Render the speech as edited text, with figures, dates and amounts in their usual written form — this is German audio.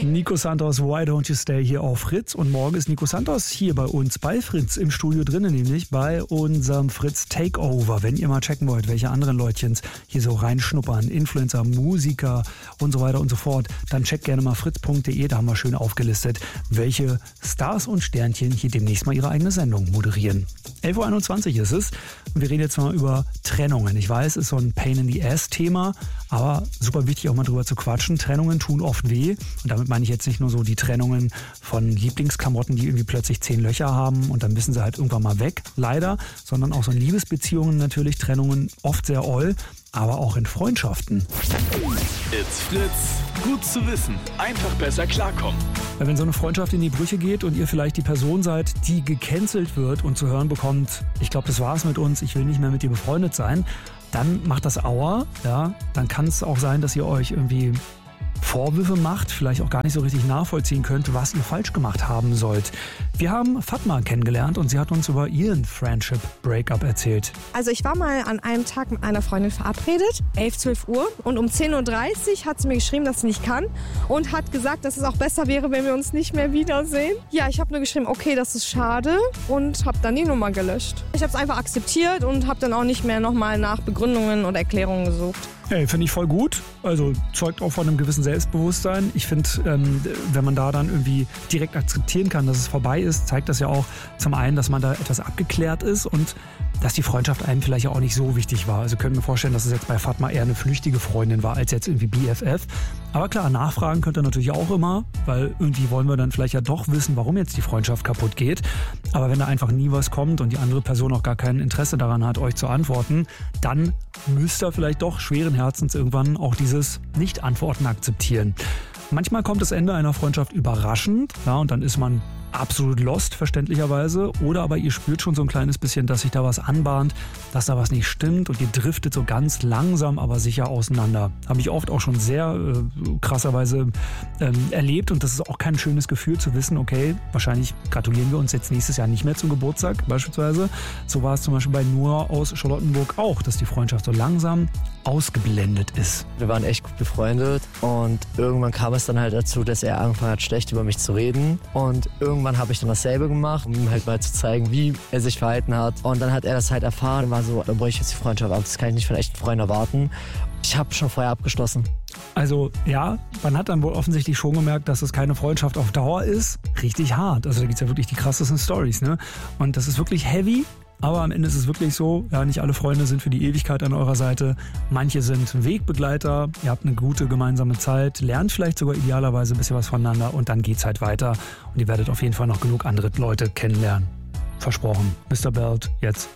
Nico Santos, Why Don't You Stay hier auf Fritz. Und morgen ist Nico Santos hier bei uns, bei Fritz im Studio drinnen, nämlich bei unserem Fritz Takeover. Wenn ihr mal checken wollt, welche anderen Leutchens hier so reinschnuppern, Influencer, Musiker und so weiter und so fort, dann checkt gerne mal fritz.de, da haben wir schön aufgelistet, welche Stars und Sternchen hier demnächst mal ihre eigene Sendung moderieren. 11.21 Uhr ist es und wir reden jetzt mal über Trennungen. Ich weiß, es ist so ein Pain-in-the-Ass-Thema, aber super wichtig auch mal drüber zu quatschen. Trennungen tun oft weh und damit meine ich jetzt nicht nur so die Trennungen von Lieblingsklamotten, die irgendwie plötzlich 10 Löcher haben und dann müssen sie halt irgendwann mal weg, leider, sondern auch so in Liebesbeziehungen natürlich, Trennungen oft sehr oll, aber auch in Freundschaften. It's Fritz, gut zu wissen, einfach besser klarkommen. Weil wenn so eine Freundschaft in die Brüche geht und ihr vielleicht die Person seid, die gecancelt wird und zu hören bekommt, ich glaube, das war's mit uns, ich will nicht mehr mit dir befreundet sein, dann macht das Aua, ja, dann kann es auch sein, dass ihr euch irgendwie Vorwürfe macht, vielleicht auch gar nicht so richtig nachvollziehen könnt, was ihr falsch gemacht haben sollt. Wir haben Fatma kennengelernt und sie hat uns über ihren Friendship Breakup erzählt. Also ich war mal an einem Tag mit einer Freundin verabredet, 11, 12 Uhr und um 10.30 Uhr hat sie mir geschrieben, dass sie nicht kann und hat gesagt, dass es auch besser wäre, wenn wir uns nicht mehr wiedersehen. Ja, ich habe nur geschrieben, okay, das ist schade und habe dann die Nummer gelöscht. Ich habe es einfach akzeptiert und habe dann auch nicht mehr nochmal nach Begründungen und Erklärungen gesucht. Hey, finde ich voll gut. Also zeugt auch von einem gewissen Selbstbewusstsein. Ich finde, wenn man da dann irgendwie direkt akzeptieren kann, dass es vorbei ist, zeigt das ja auch zum einen, dass man da etwas abgeklärt ist und dass die Freundschaft einem vielleicht auch nicht so wichtig war. Also können wir vorstellen, dass es jetzt bei Fatma eher eine flüchtige Freundin war, als jetzt irgendwie BFF. Aber klar, nachfragen könnt ihr natürlich auch immer, weil irgendwie wollen wir dann vielleicht ja doch wissen, warum jetzt die Freundschaft kaputt geht. Aber wenn da einfach nie was kommt und die andere Person auch gar kein Interesse daran hat, euch zu antworten, dann müsst ihr vielleicht doch schweren Herzens irgendwann auch dieses Nicht-Antworten akzeptieren. Manchmal kommt das Ende einer Freundschaft überraschend, ja, und dann ist man absolut lost, verständlicherweise. Oder aber ihr spürt schon so ein kleines bisschen, dass sich da was anbahnt, dass da was nicht stimmt und ihr driftet so ganz langsam, aber sicher auseinander. Habe ich oft auch schon sehr krasserweise erlebt und das ist auch kein schönes Gefühl zu wissen, okay, wahrscheinlich gratulieren wir uns jetzt nächstes Jahr nicht mehr zum Geburtstag beispielsweise. So war es zum Beispiel bei Noah aus Charlottenburg auch, dass die Freundschaft so langsam ausgeblendet ist. Wir waren echt gut befreundet und irgendwann kam es dann halt dazu, dass er angefangen hat, schlecht über mich zu reden und irgendwann habe ich dann dasselbe gemacht, um ihm halt mal zu zeigen, wie er sich verhalten hat. Und dann hat er das halt erfahren und war so, dann brauche ich jetzt die Freundschaft ab, das kann ich nicht von echten Freunden erwarten. Ich habe schon vorher abgeschlossen. Also ja, man hat dann wohl offensichtlich schon gemerkt, dass es keine Freundschaft auf Dauer ist. Richtig hart, also da gibt es ja wirklich die krassesten Storys, ne? Und das ist wirklich heavy. Aber am Ende ist es wirklich so, ja, nicht alle Freunde sind für die Ewigkeit an eurer Seite. Manche sind Wegbegleiter, ihr habt eine gute gemeinsame Zeit, lernt vielleicht sogar idealerweise ein bisschen was voneinander und dann geht's halt weiter. Und ihr werdet auf jeden Fall noch genug andere Leute kennenlernen. Versprochen. Mr. Belt, jetzt